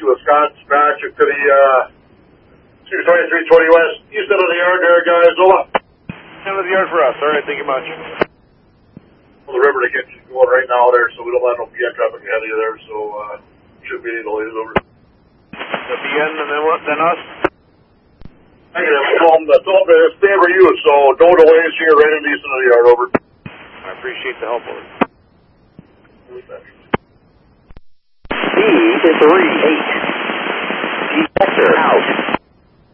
60 Wisconsin, Patrick to the 2320 West. East end of the yard there, guys. Over. End of the yard for us. All right, thank you much. The river to get you going right now there, so we don't let no BN traffic ahead of you there, so should be any delays. Over. The BN and then what? Then us? Negative. That's all it's favor you, so no delays here, right in the east end of the yard. Over. I appreciate the help. Over. C to 3-8.